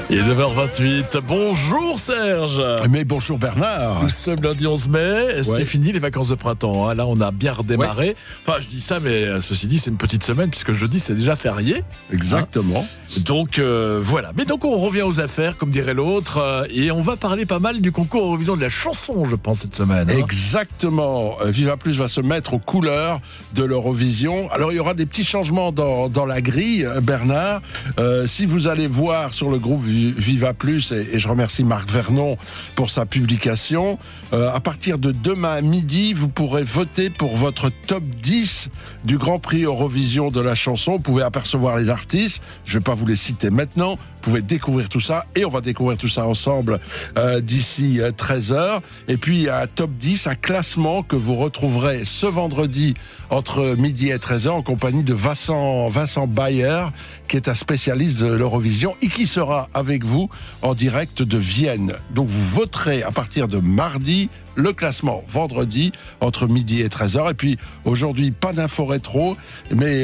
Il est 9h28. Bonjour Serge. Mais bonjour Bernard. Nous sommes lundi 11 mai. C'est fini les vacances de printemps. Là, on a bien redémarré. Ouais. Enfin, je dis ça, mais ceci dit, c'est une petite semaine puisque jeudi, c'est déjà férié. Exactement. Donc, voilà. Mais donc, on revient aux affaires, comme dirait l'autre. Et on va parler pas mal du concours Eurovision de la chanson, je pense, cette semaine. Exactement. Viva Plus va se mettre aux couleurs de l'Eurovision. Alors, il y aura des petits changements dans la grille, Bernard. Si vous allez voir sur le groupe Viva Plus, et je remercie Marc Vernon pour sa publication, à partir de demain midi, vous pourrez voter pour votre top 10 du Grand Prix Eurovision de la chanson. Vous pouvez apercevoir les artistes, je ne vais pas vous les citer maintenant, vous pouvez découvrir tout ça, et on va découvrir tout ça ensemble d'ici 13h. Et puis il y a un top 10, un classement que vous retrouverez ce vendredi entre midi et 13h en compagnie de Vincent Bayer, qui est un spécialiste de l'Eurovision et qui sera avec vous en direct de Vienne. Donc vous voterez à partir de mardi, le classement vendredi entre midi et 13h. Et puis aujourd'hui, pas d'info rétro, mais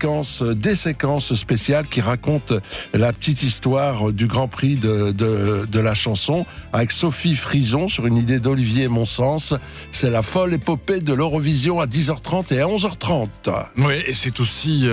des séquences spéciales qui racontent la petite histoire du Grand Prix de la chanson avec Sophie Frison sur une idée d'Olivier Monsens. C'est la folle épopée de l'Eurovision à 10h30 et à 11h30. Oui, et c'est aussi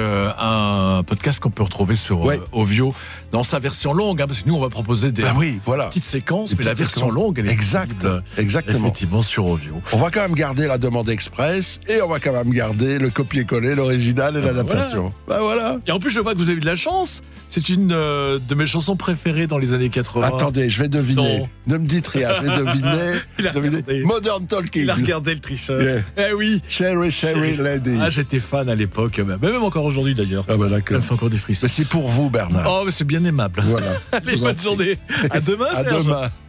un podcast qu'on peut retrouver sur Ovio dans sa version longue, parce que nous on va proposer des petites séquences, mais la version longue elle est exactement sur Ovio. On va quand même garder la demande express et on va quand même garder le copier-coller, l'original et l'adaptation. Voilà. Et en plus je vois que vous avez de la chance, c'est une de mes chansons préférées dans les années 80. Attendez, je vais deviner. Non. Ne me dites rien, je vais deviner. Modern Talking. Il a regardé le tricheur. Eh oui. Cherry Lady. Ah, j'étais fan à l'époque, même encore aujourd'hui d'ailleurs. Ah bah d'accord. Ça me fait encore des frissons. Mais c'est pour vous Bernard. Oh, mais c'est bien aimable. Voilà. Allez, bonne journée. À demain, Serge. À demain.